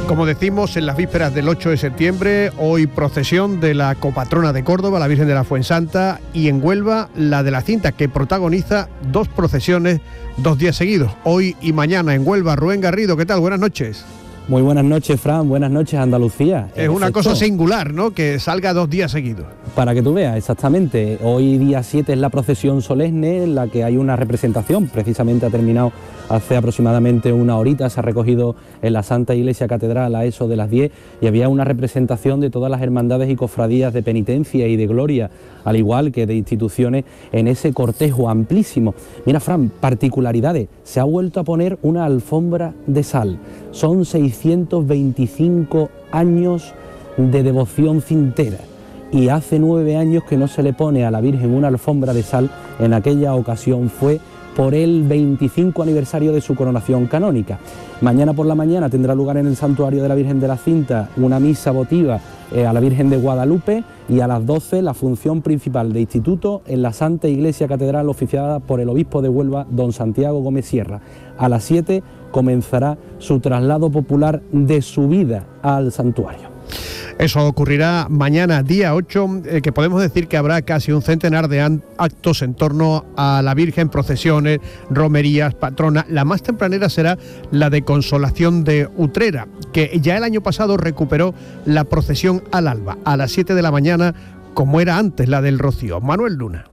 Como decimos, en las vísperas del 8 de septiembre, hoy procesión de la copatrona de Córdoba, la Virgen de la Fuensanta, y en Huelva la de la Cinta, que protagoniza 2 procesiones 2 días seguidos, hoy y mañana en Huelva. Rubén Garrido, ¿qué tal? Buenas noches. Muy buenas noches, Fran, buenas noches, Andalucía. Es una cosa singular, ¿no?, que salga 2 días seguidos. Para que tú veas, exactamente. Hoy día 7 es la procesión solemne en la que hay una representación, precisamente ha terminado hace aproximadamente una horita, se ha recogido en la Santa Iglesia Catedral a eso de las 10 y había una representación de todas las hermandades y cofradías de penitencia y de gloria, al igual que de instituciones en ese cortejo amplísimo. Mira, Fran, particularidades, se ha vuelto a poner una alfombra de sal, son 625 años de devoción cintera. Y hace 9 años que no se le pone a la Virgen una alfombra de sal. En aquella ocasión fue por el 25 aniversario de su coronación canónica. Mañana por la mañana tendrá lugar en el Santuario de la Virgen de la Cinta una misa votiva a la Virgen de Guadalupe, y a las 12 la función principal de instituto en la Santa Iglesia Catedral, oficiada por el obispo de Huelva, don Santiago Gómez Sierra. A las 7 comenzará su traslado popular de subida al santuario. Eso ocurrirá mañana, día 8, que podemos decir que habrá casi un centenar de actos en torno a la Virgen, procesiones, romerías, patronas. La más tempranera será la de Consolación de Utrera, que ya el año pasado recuperó la procesión al alba, a las 7 de la mañana, como era antes la del Rocío. Manuel Luna.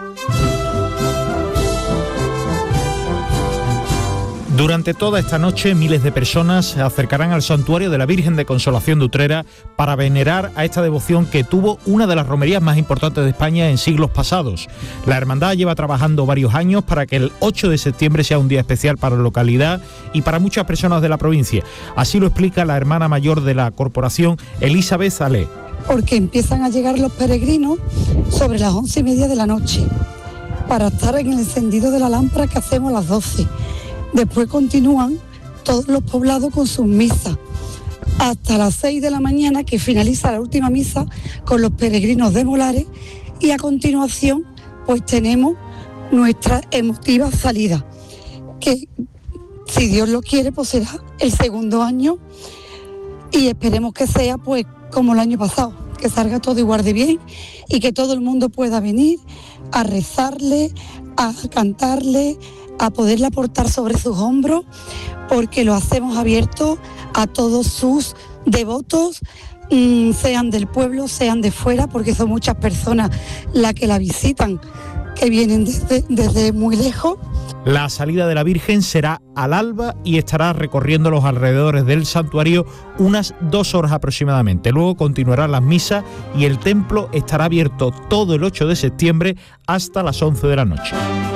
Durante toda esta noche, miles de personas se acercarán al santuario de la Virgen de Consolación de Utrera para venerar a esta devoción que tuvo una de las romerías más importantes de España en siglos pasados. La hermandad lleva trabajando varios años para que el 8 de septiembre sea un día especial para la localidad y para muchas personas de la provincia. Así lo explica la hermana mayor de la corporación, Elizabeth Alé. Porque empiezan a llegar los peregrinos sobre las 11:30 de la noche para estar en el encendido de la lámpara que hacemos a las 12. Después continúan todos los poblados con sus misas hasta las 6 de la mañana, que finaliza la última misa con los peregrinos de Molares, y a continuación pues tenemos nuestra emotiva salida, que si Dios lo quiere pues será el segundo año, y esperemos que sea pues como el año pasado, que salga todo igual de bien y que todo el mundo pueda venir a rezarle, a cantarle, a poderla portar sobre sus hombros, porque lo hacemos abierto a todos sus devotos, sean del pueblo, sean de fuera, porque son muchas personas las que la visitan, que vienen desde muy lejos. La salida de la Virgen será al alba y estará recorriendo los alrededores del santuario unas 2 horas aproximadamente. Luego continuarán las misas y el templo estará abierto todo el 8 de septiembre hasta las 11 de la noche.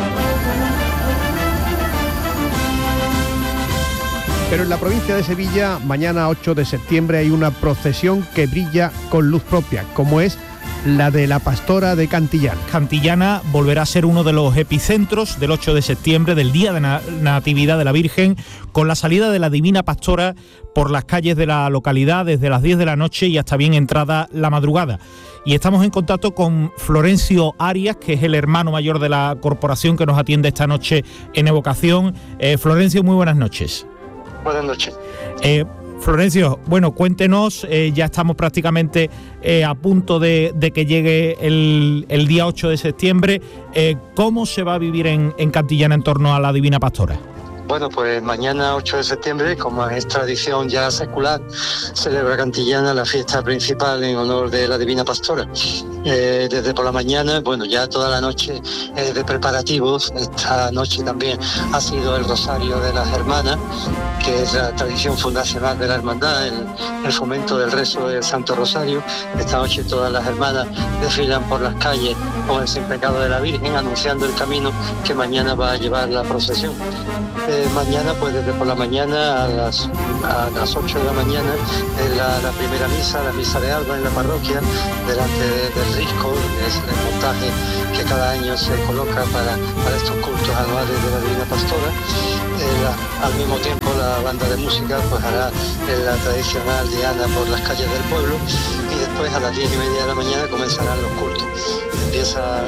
Pero en la provincia de Sevilla, mañana 8 de septiembre, hay una procesión que brilla con luz propia, como es la de la Pastora de Cantillana. Cantillana volverá a ser uno de los epicentros del 8 de septiembre, del Día de Natividad de la Virgen, con la salida de la Divina Pastora por las calles de la localidad desde las 10 de la noche y hasta bien entrada la madrugada. Y estamos en contacto con Florencio Arias, que es el hermano mayor de la corporación que nos atiende esta noche en evocación. Florencio, muy buenas noches. Buenas noches. Florencio, bueno, cuéntenos, ya estamos prácticamente a punto de que llegue el día 8 de septiembre. ¿Cómo se va a vivir en Cantillana en torno a la Divina Pastora? Bueno, pues mañana 8 de septiembre, como es tradición ya secular, celebra Cantillana la fiesta principal en honor de la Divina Pastora. Desde por la mañana, bueno, ya toda la noche de preparativos. Esta noche también ha sido el Rosario de las Hermanas, que es la tradición fundacional de la hermandad, el fomento del rezo del Santo Rosario. Esta noche todas las hermanas desfilan por las calles con el Sin Pecado de la Virgen, anunciando el camino que mañana va a llevar la procesión. Mañana, pues desde por la mañana a las 8 de la mañana, la primera misa, la misa de alba en la parroquia, delante del risco, que es el montaje que cada año se coloca para estos cultos anuales de la Divina Pastora. Al mismo tiempo la banda de música pues hará la tradicional diana por las calles del pueblo, y después a las 10:30 de la mañana comenzarán los cultos. empieza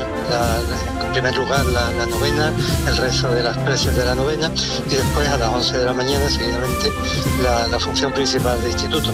en primer lugar la novena, el rezo de las preces de la novena, y después a las 11 de la mañana seguidamente la función principal del instituto.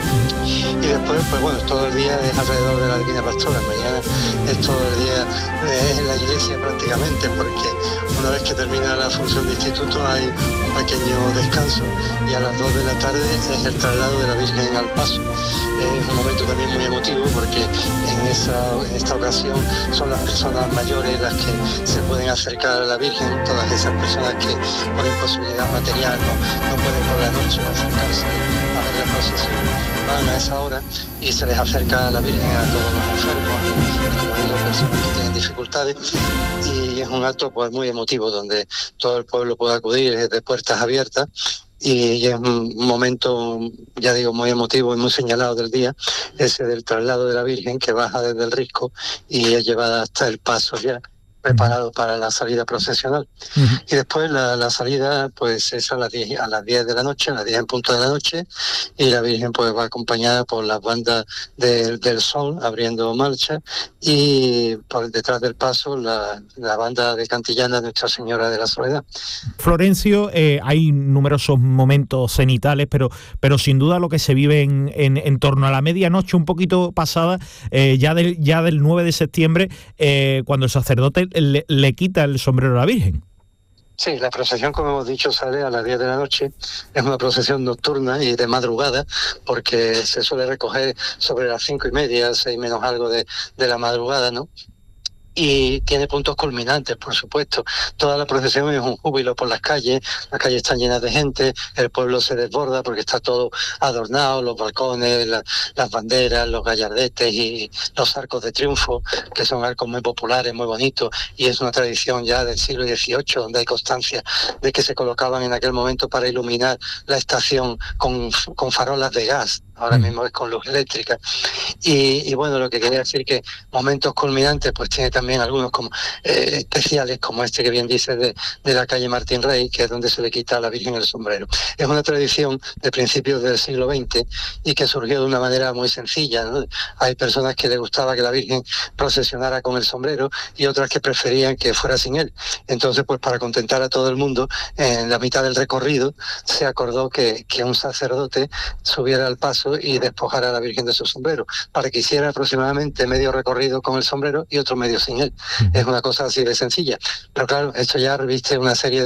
Y después, pues bueno, todo el día es alrededor de la Divina Pastora. Mañana es todo el día en la iglesia prácticamente, porque una vez que termina la función de instituto hay un pequeño descanso y a las 2 de la tarde es el traslado de la Virgen al paso. Es un momento también muy emotivo porque en esta ocasión son las personas mayores las que se pueden acercar a la Virgen, todas esas personas que por imposibilidad material no pueden por la noche acercarse a ver la procesión. Van a esa hora y se les acerca a la Virgen a todos los enfermos, a las personas que tienen dificultades, y es un acto pues muy emotivo donde todo el pueblo puede acudir de puertas abiertas. Y es un momento, ya digo, muy emotivo y muy señalado del día, ese del traslado de la Virgen que baja desde el Risco y es llevada hasta el paso ya, preparado para la salida procesional. Y después la salida pues es a las 10 de la noche, a las 10 en punto de la noche, y la Virgen pues va acompañada por las bandas del Sol abriendo marcha, y por detrás del paso la banda de Cantillana Nuestra Señora de la Soledad. Florencio, hay numerosos momentos cenitales, pero sin duda lo que se vive en torno a la medianoche, un poquito pasada, ya del 9 de septiembre, cuando el sacerdote le quita el sombrero a la Virgen. Sí, la procesión, como hemos dicho, sale a las 10 de la noche. Es una procesión nocturna y de madrugada, porque se suele recoger sobre las 5:30, 6 menos algo de la madrugada, ¿no? Y tiene puntos culminantes, por supuesto. Toda la procesión es un júbilo por las calles están llenas de gente, el pueblo se desborda porque está todo adornado, los balcones, las banderas, los gallardetes y los arcos de triunfo, que son arcos muy populares, muy bonitos, y es una tradición ya del siglo XVIII, donde hay constancia de que se colocaban en aquel momento para iluminar la estación con farolas de gas. Ahora mismo es con luz eléctrica. Y bueno, lo que quería decir que momentos culminantes pues tiene también algunos como especiales, como este que bien dice de la calle Martín Rey, que es donde se le quita a la Virgen el sombrero. Es una tradición de principios del siglo XX y que surgió de una manera muy sencilla, ¿no? Hay personas que les gustaba que la Virgen procesionara con el sombrero y otras que preferían que fuera sin él. Entonces, pues para contentar a todo el mundo, en la mitad del recorrido se acordó que un sacerdote subiera al paso y despojara a la Virgen de su sombrero, para que hiciera aproximadamente medio recorrido con el sombrero y otro medio sin él. Es una cosa así de sencilla. Pero claro, esto ya reviste una serie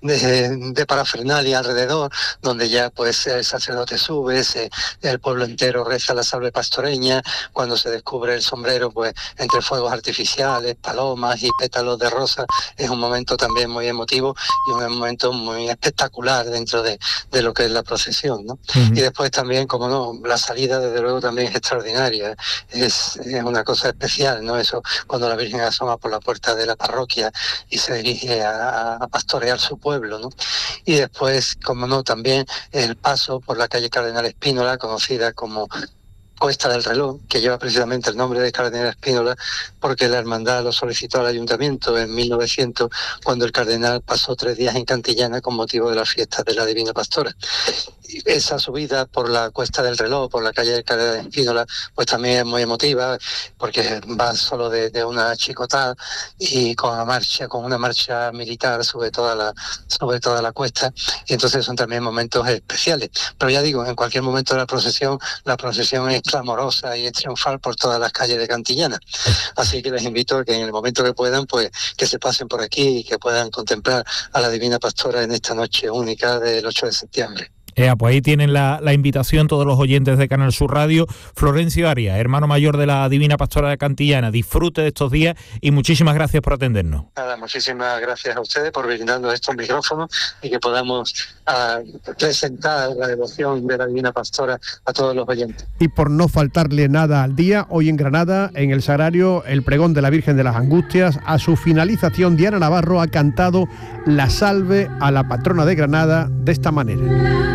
de parafernalia alrededor, donde ya pues el sacerdote sube, el pueblo entero reza la salve pastoreña, cuando se descubre el sombrero, pues entre fuegos artificiales, palomas y pétalos de rosa, es un momento también muy emotivo y un momento muy espectacular dentro de lo que es la procesión, ¿no? Y después también, como no, la salida desde luego también es extraordinaria, es una cosa especial, ¿no? Eso cuando la Virgen asoma por la puerta de la parroquia y se dirige a pastorear su pueblo, ¿no? Y después, como no, también el paso por la calle Cardenal Espínola, conocida como Cuesta del Reloj, que lleva precisamente el nombre de Cardenal Espínola porque la hermandad lo solicitó al ayuntamiento en 1900, cuando el cardenal pasó 3 días en Cantillana con motivo de las fiestas de la Divina Pastora. Esa subida por la Cuesta del Reloj, por la calle de Cardenal Espínola, pues también es muy emotiva, porque va solo de una chicotada y con una marcha militar sobre toda la cuesta, y entonces son también momentos especiales. Pero ya digo, en cualquier momento de la procesión es clamorosa y es triunfal por todas las calles de Cantillana. Así que les invito a que en el momento que puedan, pues que se pasen por aquí y que puedan contemplar a la Divina Pastora en esta noche única del 8 de septiembre. Pues ahí tienen la invitación todos los oyentes de Canal Sur Radio. Florencio Arias, hermano mayor de la Divina Pastora de Cantillana, disfrute de estos días y muchísimas gracias por atendernos. Nada, muchísimas gracias a ustedes por brindarnos estos micrófonos y que podamos presentar la devoción de la Divina Pastora a todos los oyentes. Y por no faltarle nada al día, hoy en Granada, en el Sagrario, el pregón de la Virgen de las Angustias. A su finalización, Diana Navarro ha cantado la salve a la patrona de Granada de esta manera.